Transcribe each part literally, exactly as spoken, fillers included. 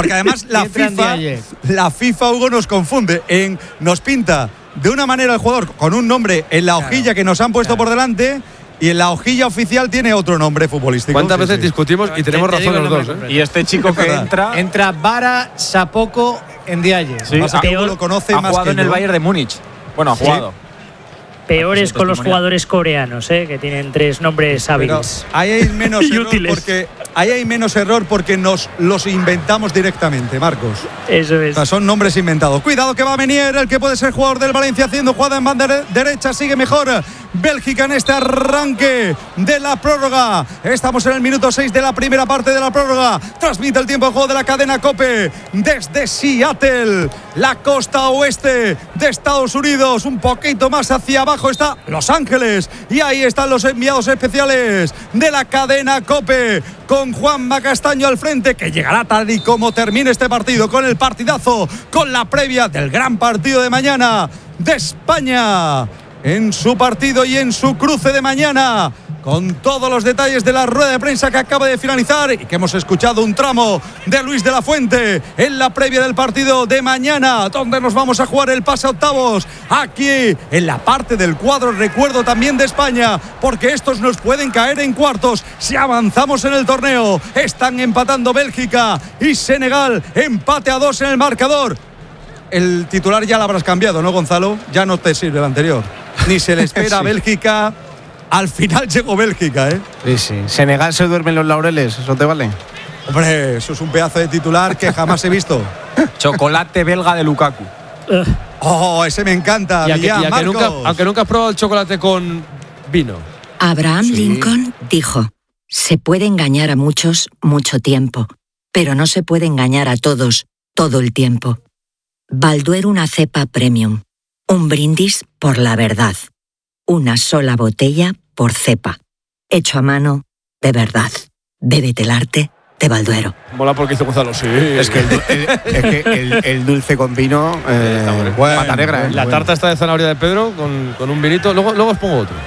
Porque además la FIFA, la FIFA, Hugo, nos confunde. En, nos pinta de una manera el jugador con un nombre en la hojilla claro, que nos han puesto claro. por delante. Y en la hojilla oficial tiene otro nombre futbolístico. ¿Cuántas sí, veces sí. discutimos y tenemos te, te razón los dos? ¿eh? Y este chico que entra… Entra Bara Sapoko Ndiaye. Sí, más que lo conoce ha más jugado que en el Bayern de Múnich. Bueno, ha jugado. Sí. Peores con los jugadores coreanos, ¿eh? que tienen tres nombres hábiles. Ahí hay menos error porque ahí hay menos error porque nos los inventamos directamente, Marcos. Eso es. O sea, son nombres inventados. Cuidado que va a Menier, el que puede ser jugador del Valencia haciendo jugada en banda derecha, sigue mejor Bélgica en este arranque de la prórroga. Estamos en el minuto seis de la primera parte de la prórroga. Transmite el tiempo de juego de la cadena COPE desde Seattle, la costa oeste de Estados Unidos, un poquito más hacia abajo está Los Ángeles y ahí están los enviados especiales de la cadena COPE con Juanma Castaño al frente, que llegará tal y como termine este partido, con el partidazo, con la previa del gran partido de mañana de España en su partido y en su cruce de mañana, con todos los detalles de la rueda de prensa que acaba de finalizar y que hemos escuchado un tramo de Luis de la Fuente en la previa del partido de mañana, donde nos vamos a jugar el pase a octavos, aquí en la parte del cuadro, recuerdo también de España, porque estos nos pueden caer en cuartos si avanzamos en el torneo. Están empatando Bélgica y Senegal, empate a dos en el marcador. El titular ya lo habrás cambiado, ¿no, Gonzalo? Ya no te sirve el anterior. Ni se le espera sí. a Bélgica. Al final llegó Bélgica, ¿eh? Sí, sí. Senegal se duerme en los laureles, ¿eso te vale? Hombre, eso es un pedazo de titular que jamás he visto. Chocolate belga de Lukaku. Oh, ese me encanta. Y a que, Millán, y a que nunca, aunque nunca has probado el chocolate con vino. Abraham sí. Lincoln dijo: se puede engañar a muchos mucho tiempo, pero no se puede engañar a todos todo el tiempo. Balduero, una cepa premium. Un brindis por la verdad. Una sola botella por cepa. Hecho a mano, de verdad. Bébete el arte de Balduero. Mola porque hizo Gonzalo, sí. Es que el, el, es que el, el dulce con vino, eh, bueno, pata negra. ¿eh? La tarta está de zanahoria de Pedro con, con un vinito. Luego, luego os pongo otro.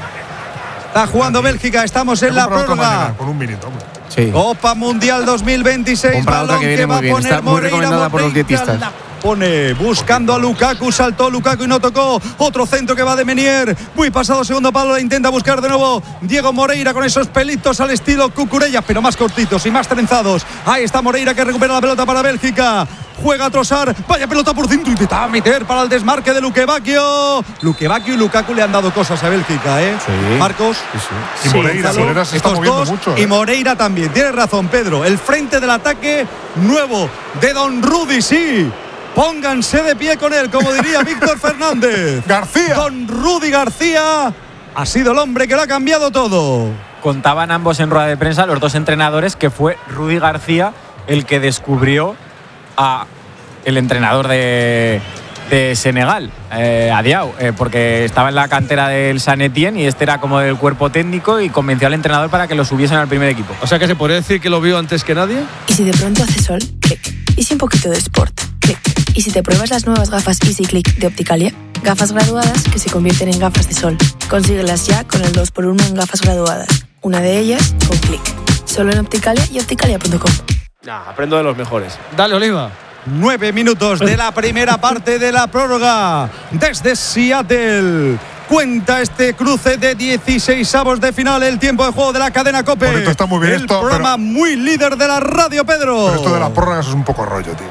Está jugando Bélgica, estamos en la prórroga. Con un vinito, hombre. Sí. Copa Mundial dos mil veintiséis. Compra otra que viene que va muy bien. Está muy recomendada por los dietistas. Pone buscando a Lukaku, saltó Lukaku y no tocó. Otro centro que va de Menier, muy pasado segundo palo, la intenta buscar de nuevo Diego Moreira con esos pelitos al estilo Cucurella, pero más cortitos y más trenzados. Ahí está Moreira que recupera la pelota para Bélgica. Juega a Trossard, vaya pelota por dentro, intentaba meter para el desmarque de Luque Bacchio. Luque Bacchio y Lukaku le han dado cosas a Bélgica, ¿eh? Sí. Marcos. Sí, sí. Y sí, Moreira, Moreira se está moviendo dos, mucho. ¿eh? Y Moreira también, tienes razón, Pedro. El frente del ataque nuevo de Don Rudy, sí. Pónganse de pie con él, como diría Víctor Fernández. García. Don Rudy García ha sido el hombre que lo ha cambiado todo. Contaban ambos en rueda de prensa, los dos entrenadores, que fue Rudy García el que descubrió a el entrenador de, de Senegal, eh, a Diaw, eh, porque estaba en la cantera del San Etienne y este era como del cuerpo técnico y convenció al entrenador para que lo subiesen al primer equipo. O sea que se podría decir que lo vio antes que nadie. Y si de pronto hace sol, clic. Y si un poquito de sport, clic. Y si te pruebas las nuevas gafas Easy Click de Opticalia, gafas graduadas que se convierten en gafas de sol. Consíguelas ya con el dos por uno en gafas graduadas. Una de ellas con clic. Solo en Opticalia y opticalia punto com. Nah, aprendo de los mejores. Dale, Oliva. Nueve minutos de la primera parte de la prórroga desde Seattle. Cuenta este cruce de dieciseisavos de final, el tiempo de juego de la cadena COPE. Bonito, está muy bien el esto, programa pero, muy líder de la radio, Pedro. Pero esto de las prórrogas es un poco rollo, tío.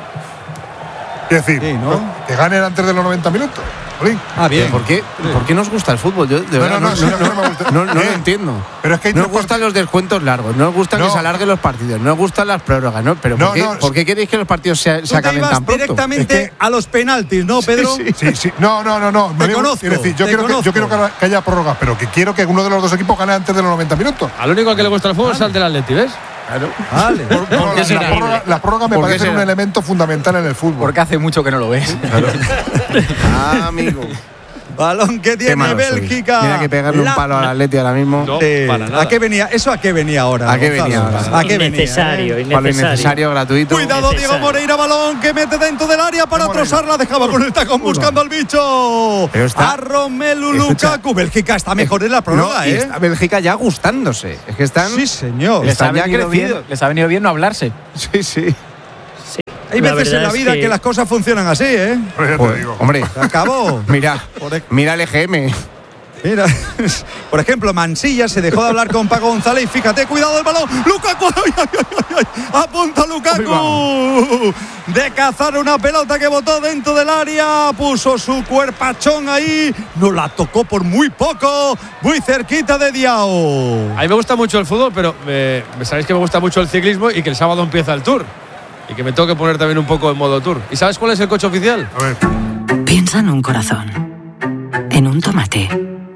Es decir, sí, ¿no? que ganen antes de los noventa minutos. Olín. Ah, bien. ¿Por qué, ¿Por qué nos gusta el fútbol? Yo de no, verdad no, no, no, no, no, no, no, no, no eh, lo entiendo. Pero es que hay no nos gustan los descuentos largos, no nos gustan no. que se alarguen los partidos, no nos gustan las prórrogas, ¿no? Pero no, ¿por, qué, no, ¿por qué queréis que los partidos se, se acaben tan pronto? Directamente es que, a los penaltis, ¿no, Pedro? Sí, sí, sí, sí. No, no, no, no. Te Me conozco, quiero decir, yo, quiero que, yo quiero que haya prórrogas, pero que quiero que uno de los dos equipos gane antes de los noventa minutos. Al único al que le gusta el fútbol vale. es al del Atleti, ¿ves? Claro. Vale. Por, por, no, la, la, prórroga, la prórroga me parece un elemento fundamental en el fútbol. Porque hace mucho que no lo ves. Claro. Ah, amigo. Balón que tiene Bélgica. Tiene que pegarle la... un palo al Atleti ahora mismo. No, sí. para nada. ¿A qué venía? ¿Eso a qué venía ahora? ¿A qué venía ahora? ¿A qué innecesario, venía? innecesario. Para lo innecesario, gratuito. Cuidado, Diego Moreira, balón que mete dentro del área para Trossard, la dejaba con el tacón buscando al bicho. Pero está, a Romelu Lukaku. Bélgica está mejor en la prórroga, no, ¿eh? Está Bélgica ya gustándose. Es que están. Sí, señor. Les Están ha ya venido creciendo. Bien, les ha venido bien no hablarse. Sí, sí. Sí. Hay La veces en verdad la es vida que... que las cosas funcionan así, ¿eh? Pues ya te Joder, digo. hombre, Se acabó. mira, mira el E G M. Mira, por ejemplo, Mansilla se dejó de hablar con Paco González y fíjate, cuidado el balón, Lukaku, ay, ay, ay, ay, apunta Lukaku de cazar una pelota que botó dentro del área, puso su cuerpachón ahí, no la tocó por muy poco, muy cerquita de Diao. A mí me gusta mucho el fútbol, pero eh, sabéis que me gusta mucho el ciclismo y que el sábado empieza el Tour. Y que me tengo que poner también un poco en modo Tour. ¿Y sabes cuál es el coche oficial? A ver. Piensa en un corazón, en un tomate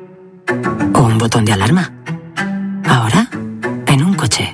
o un botón de alarma. Ahora, en un coche.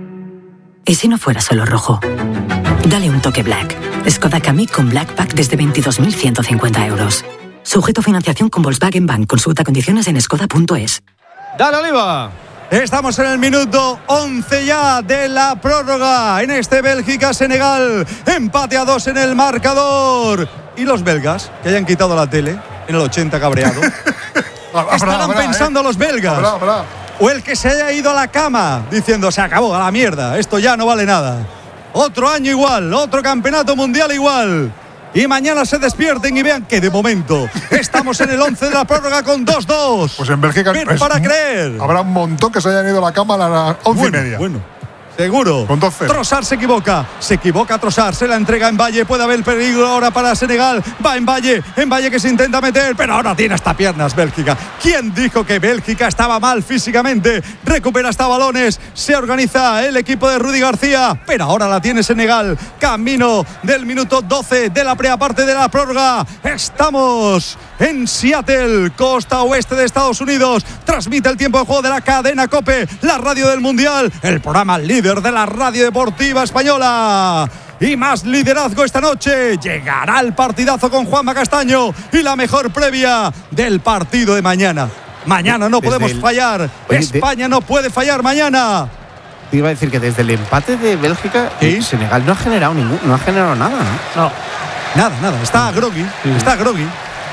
¿Y si no fuera solo rojo? Dale un toque Black. Skoda Kamiq con Black Pack desde veintidós mil ciento cincuenta euros. Sujeto a financiación con Volkswagen Bank. Consulta condiciones en skoda punto es. ¡Dale, Oliva! Estamos en el minuto once ya de la prórroga en este Bélgica-Senegal. Empate a dos en el marcador. Y los belgas, que hayan quitado la tele en el ochenta cabreado. Estarán habrá, pensando eh. los belgas. Habrá, habrá. O el que se haya ido a la cama diciendo se acabó, a la mierda, esto ya no vale nada. Otro año igual, otro campeonato mundial igual. Y mañana se despierten y vean que de momento estamos en el once de la prórroga con dos dos. Pues en Bélgica Ver es- para creer. Habrá un montón que se hayan ido a la cama a las once Bueno, y media. bueno. Seguro. Con dos cero. Trossard se equivoca. Se equivoca Trossard. Se la entrega en Valle. Puede haber peligro ahora para Senegal. Va en Valle. En Valle que se intenta meter. Pero ahora tiene hasta piernas Bélgica. ¿Quién dijo que Bélgica estaba mal físicamente? Recupera hasta balones. Se organiza el equipo de Rudy García. Pero ahora la tiene Senegal. Camino del minuto doce de la preaparte de la prórroga. Estamos en Seattle, costa oeste de Estados Unidos. Transmite el tiempo de juego de la cadena COPE, la radio del Mundial, el programa líder de la radio deportiva española. Y más liderazgo esta noche. Llegará el partidazo con Juanma Castaño y la mejor previa del partido de mañana. Mañana no Desde podemos el- fallar. Oye, de- España no puede fallar mañana. Te iba a decir que desde el empate de Bélgica, ¿Sí? Senegal no ha generado ningún, no ha generado nada, ¿no? No, Nada, nada. Está groggy. Está groggy.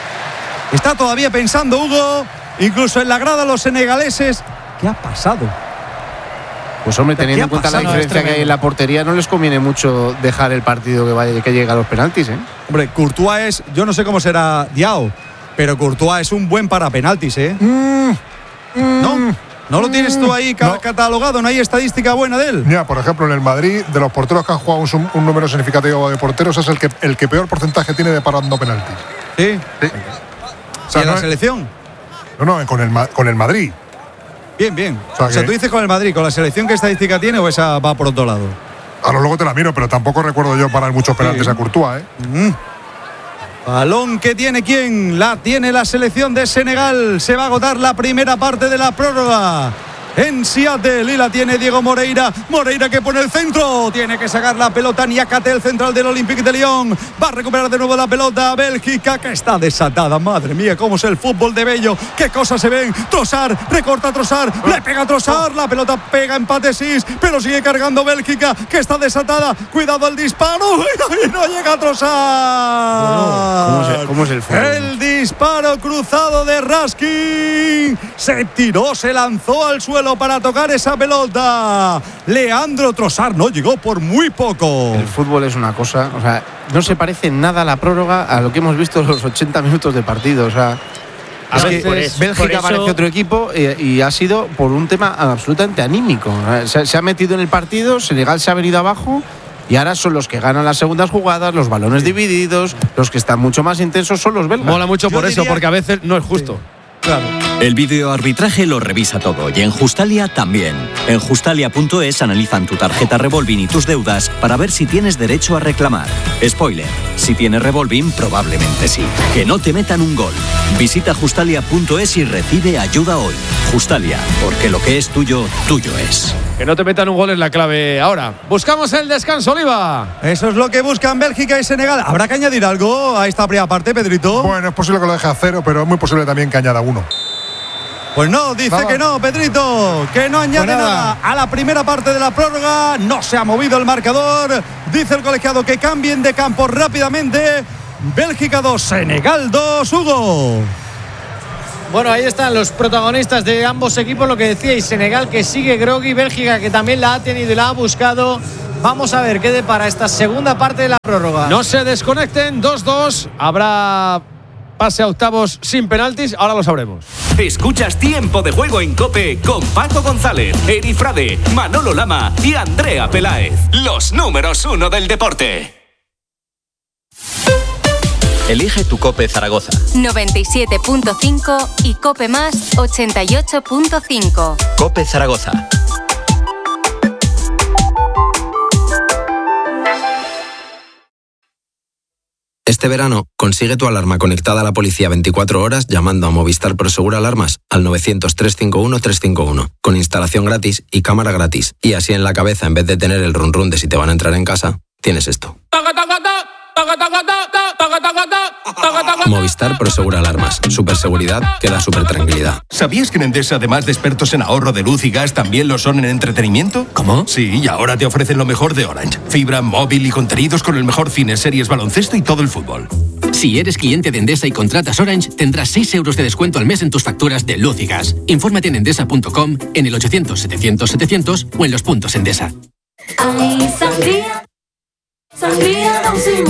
Está todavía pensando Hugo, incluso en la grada los senegaleses. ¿Qué ha pasado? Pues hombre, ¿Qué teniendo ha en cuenta la pasado? diferencia Es que hay en la portería, no les conviene mucho dejar el partido que vaya, que llegue a los penaltis, ¿eh? Hombre, Courtois es, yo no sé cómo será Diao, pero Courtois es un buen para penaltis, ¿eh? ¿No? ¿No lo tienes tú ahí ca- No. catalogado? ¿No hay estadística buena de él? Mira, por ejemplo, en el Madrid, de los porteros que han jugado un, sum- un número significativo de porteros, es el que, el que peor porcentaje tiene de parando penaltis. Sí. Sí. O sea, ¿Y en no la es- selección? No, no, con el, Ma- con el Madrid. Bien, bien. O sea O sea, que- tú dices con el Madrid, ¿con la selección qué estadística tiene o esa va por otro lado? Ahora luego te la miro, pero tampoco recuerdo yo parar muchos penaltis a Courtois, ¿eh? Balón que tiene quién, la tiene la selección de Senegal. Se va a agotar la primera parte de la prórroga en Seattle y la tiene Diego Moreira. Moreira que pone el centro, tiene que sacar la pelota Niakate, el central del Olympique de Lyon. Va a recuperar de nuevo la pelota Bélgica, que está desatada. Madre mía, cómo es el fútbol de Bello, qué cosas se ven. Trossard, recorta Trossard, le pega a Trossard, la pelota pega empate seis, pero sigue cargando Bélgica, que está desatada. Cuidado el disparo, y no llega Trossard. ¿Cómo es, cómo es el fútbol? El disparo cruzado de Raskin. Se tiró, se lanzó al suelo para tocar esa pelota. Leandro Trossard no llegó por muy poco. El fútbol es una cosa, o sea, no se parece en nada a la prórroga a lo que hemos visto en los ochenta minutos de partido, o sea. A Es veces, que por eso- Bélgica por eso- parece otro equipo eh, y ha sido por un tema absolutamente anímico. Eh, Se, se ha metido en el partido, Senegal se ha venido abajo y ahora son los que ganan las segundas jugadas, los balones divididos, los que están mucho más intensos son los belgas. Mola mucho Yo por eso, diría- porque a veces no es justo. Claro. El videoarbitraje lo revisa todo y en Justalia también. En Justalia punto es analizan tu tarjeta Revolving y tus deudas para ver si tienes derecho a reclamar. Spoiler, si tienes Revolving probablemente sí. Que no te metan un gol. Visita Justalia punto es y recibe ayuda hoy. Justalia, porque lo que es tuyo, tuyo es. Que no te metan un gol es la clave ahora. Buscamos el descanso, Oliva. Eso es lo que buscan Bélgica y Senegal. ¿Habrá que añadir algo a esta primera parte, Pedrito? Bueno, es posible que lo deje a cero, pero es muy posible también que añada uno. Pues no, dice Nada. que no, Pedrito, que no añade Pues nada. nada a la primera parte de la prórroga. No se ha movido el marcador. Dice el colegiado que cambien de campo rápidamente. Bélgica dos, Senegal dos, Hugo. Bueno, ahí están los protagonistas de ambos equipos, lo que decíais, Senegal que sigue groggy, Bélgica que también la ha tenido y la ha buscado. Vamos a ver qué depara esta segunda parte de la prórroga. No se desconecten, dos dos. Habrá pase a octavos sin penaltis, ahora lo sabremos. Escuchas Tiempo de Juego en COPE con Paco González, Eri Frade, Manolo Lama y Andrea Peláez. Los números uno del deporte. Elige tu COPE Zaragoza. noventa y siete punto cinco y COPE Más ochenta y ocho punto cinco. COPE Zaragoza. Este verano, consigue tu alarma conectada a la policía veinticuatro horas llamando a Movistar Prosegur Alarmas al novecientos, trescientos cincuenta y uno, trescientos cincuenta y uno, con instalación gratis y cámara gratis. Y así en la cabeza, en vez de tener el run run de si te van a entrar en casa, tienes esto. Movistar Prosegur Alarmas. Superseguridad que da super tranquilidad. ¿Sabías que en Endesa, además de expertos en ahorro de luz y gas, también lo son en entretenimiento? ¿Cómo? Sí, y ahora te ofrecen lo mejor de Orange. Fibra, móvil y contenidos con el mejor cine, series, baloncesto y todo el fútbol. Si eres cliente de Endesa y contratas Orange, tendrás seis euros de descuento al mes en tus facturas de luz y gas. Infórmate en endesa punto com, en el ochocientos, setecientos, setecientos o en los puntos Endesa. Ay, sangría, sangría Don Simón.